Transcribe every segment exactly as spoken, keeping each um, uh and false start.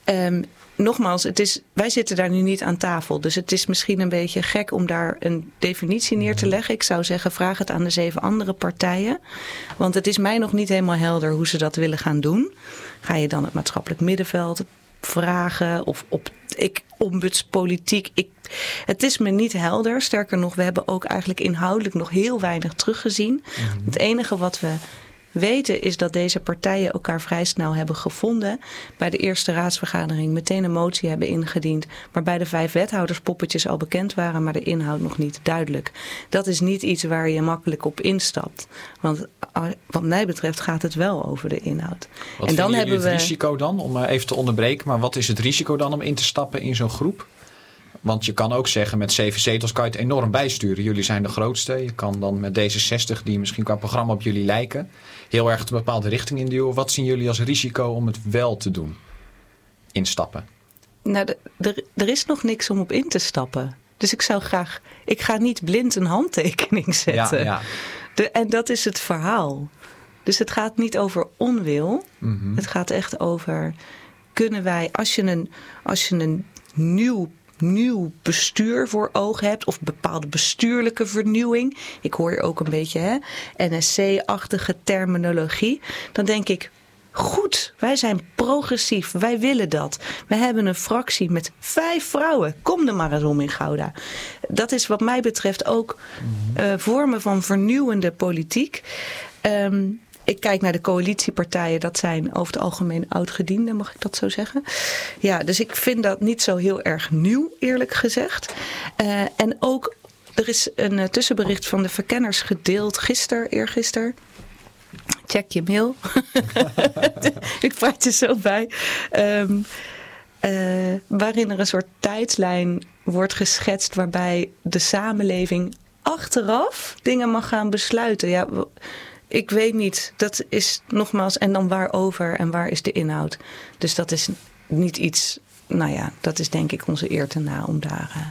Um, Nogmaals, het is, wij zitten daar nu niet aan tafel. Dus het is misschien een beetje gek om daar een definitie neer te leggen. Ik zou zeggen, vraag het aan de zeven andere partijen. Want het is mij nog niet helemaal helder hoe ze dat willen gaan doen. Ga je dan het maatschappelijk middenveld vragen? Of op ik, ombudspolitiek? Ik, het is me niet helder. Sterker nog, we hebben ook eigenlijk inhoudelijk nog heel weinig teruggezien. Mm-hmm. Het enige wat we weten is dat deze partijen elkaar vrij snel hebben gevonden. Bij de eerste raadsvergadering meteen een motie hebben ingediend. Waarbij de vijf wethouderspoppetjes al bekend waren, maar de inhoud nog niet duidelijk. Dat is niet iets waar je makkelijk op instapt. Want wat mij betreft gaat het wel over de inhoud. Wat en dan hebben het we risico dan, om even te onderbreken, maar wat is het risico dan om in te stappen in zo'n groep? Want je kan ook zeggen, met zeven zetels kan je het enorm bijsturen. Jullie zijn de grootste. Je kan dan met D zesenzestig, die misschien qua programma op jullie lijken, heel erg een bepaalde richting induwen. Wat zien jullie als risico om het wel te doen? Instappen. Nou, de, de, er is nog niks om op in te stappen. Dus ik zou graag, ik ga niet blind een handtekening zetten. Ja, ja. De, en dat is het verhaal. Dus het gaat niet over onwil. Mm-hmm. Het gaat echt over, kunnen wij, als je een, als je een nieuw nieuw bestuur voor ogen hebt of bepaalde bestuurlijke vernieuwing. Ik hoor je ook een beetje hè, N S C-achtige terminologie. Dan denk ik, goed, wij zijn progressief, wij willen dat. We hebben een fractie met vijf vrouwen. Kom er maar eens om in Gouda. Dat is wat mij betreft ook uh, vormen van vernieuwende politiek. Um, Ik kijk naar de coalitiepartijen, dat zijn over het algemeen oudgedienden, mag ik dat zo zeggen? Ja, dus ik vind dat niet zo heel erg nieuw, eerlijk gezegd. Uh, en ook, er is een uh, tussenbericht van de verkenners gedeeld gisteren, eergisteren. Check je mail. Ik praat je zo bij. Um, uh, waarin er een soort tijdslijn wordt geschetst waarbij de samenleving achteraf dingen mag gaan besluiten. Ja, ik weet niet. Dat is nogmaals, en dan waarover en waar is de inhoud? Dus dat is niet iets, nou ja, dat is denk ik onze eer te na om daar, uh,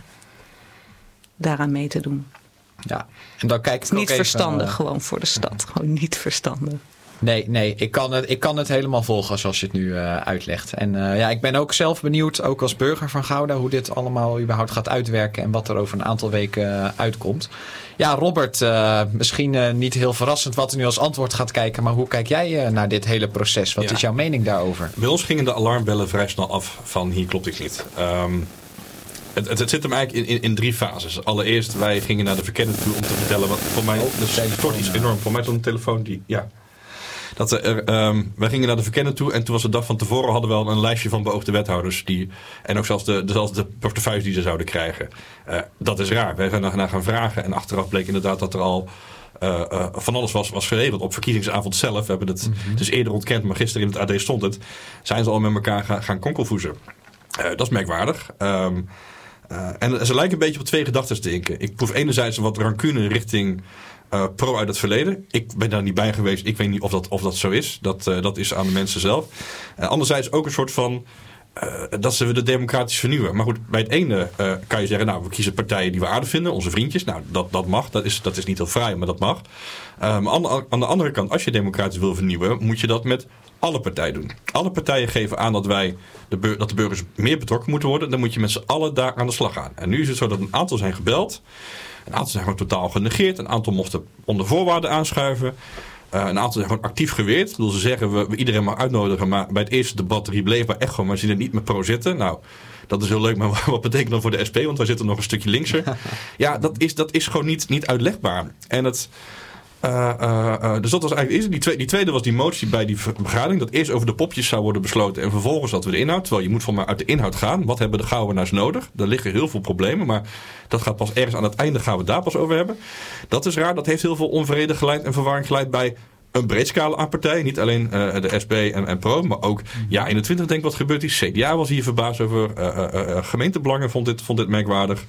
daaraan mee te doen. Ja, en dan kijk ik het is niet ook verstandig even, uh, gewoon voor de stad. Gewoon niet verstandig. Nee, nee, ik kan het, ik kan het helemaal volgen zoals je het nu uh, uitlegt. En uh, ja, ik ben ook zelf benieuwd, ook als burger van Gouda, hoe dit allemaal überhaupt gaat uitwerken en wat er over een aantal weken uh, uitkomt. Ja, Robert, uh, misschien uh, niet heel verrassend wat er nu als antwoord gaat kijken, maar hoe kijk jij uh, naar dit hele proces? Wat ja. is jouw mening daarover? Bij ons gingen de alarmbellen vrij snel af van hier klopt iets niet. Um, Het, het, het zit hem eigenlijk in, in, in drie fases. Allereerst, wij gingen naar de verkenner toe om te vertellen wat voor mij. Oh, dus stort iets enorm. Voor mij is een telefoon die. Ja. Dat er, um, wij gingen naar de verkenner toe en toen was de dag van tevoren hadden we al een lijstje van beoogde wethouders. Die, en ook zelfs de, zelfs de portefeuilles die ze zouden krijgen. Uh, dat is raar. Wij zijn daarna gaan vragen en achteraf bleek inderdaad dat er al uh, uh, van alles was, was geregeld. Op verkiezingsavond zelf. We hebben het mm-hmm. dus eerder ontkend, maar gisteren in het A D stond het. Zijn ze al met elkaar gaan, gaan konkelvoezen. Uh, dat is merkwaardig. Um, Uh, en ze lijken een beetje op twee gedachten te denken. Ik proef enerzijds wat rancune richting uh, pro uit het verleden. Ik ben daar niet bij geweest. Ik weet niet of dat, of dat zo is. Dat, uh, dat is aan de mensen zelf. Uh, anderzijds ook een soort van uh, dat ze de democratisch vernieuwen. Maar goed, bij het ene uh, kan je zeggen, nou, we kiezen partijen die we aardig vinden, onze vriendjes. Nou, dat, dat mag. Dat is, dat is niet heel fraai, maar dat mag. Uh, maar aan, aan de andere kant, als je democratisch wil vernieuwen, moet je dat met alle partijen doen. Alle partijen geven aan dat wij de bur- dat de burgers meer betrokken moeten worden. Dan moet je met z'n allen daar aan de slag gaan. En nu is het zo dat een aantal zijn gebeld. Een aantal zijn gewoon totaal genegeerd. Een aantal mochten onder voorwaarden aanschuiven. Uh, een aantal zijn gewoon actief geweerd. Ik bedoel, ze zeggen, we, we iedereen mag uitnodigen. Maar bij het eerste debat bleef maar echt gewoon, maar ze zien er niet met pro zitten. Nou, dat is heel leuk, maar wat betekent dat voor de S P? Want wij zitten nog een stukje linkser. Ja, dat is, dat is gewoon niet, niet uitlegbaar. En het... Uh, uh, uh, dus dat was eigenlijk eerst. Die, tweede, die tweede was die motie bij die vergadering. Dat eerst over de popjes zou worden besloten. En vervolgens hadden we de inhoud. Terwijl je moet van maar uit de inhoud gaan. Wat hebben de Gouwenaars nodig? Er liggen heel veel problemen. Maar dat gaat pas ergens aan het einde gaan we het daar pas over hebben. Dat is raar. Dat heeft heel veel onvrede geleid en verwarring geleid bij een breed scala aan partijen. Niet alleen uh, de S P en, en Pro. Maar ook ja eenentwintig denk wat gebeurt is. C D A was hier verbaasd over. Uh, uh, uh, gemeentebelangen vond dit, vond dit merkwaardig.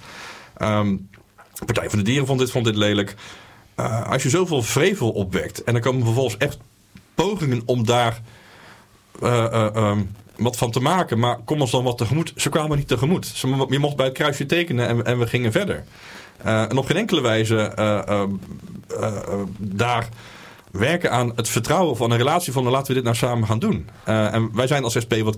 Um, Partij van de Dieren vond dit, vond dit lelijk. Uh, als je zoveel vrevel opwekt en dan komen vervolgens echt pogingen om daar uh, uh, um, wat van te maken, maar kom ons dan wat tegemoet. Ze kwamen niet tegemoet. Ze, je mocht bij het kruisje tekenen en, en we gingen verder. Uh, en op geen enkele wijze uh, uh, uh, uh, daar werken aan het vertrouwen van een relatie van laten we dit nou samen gaan doen. Uh, en wij zijn als S P wat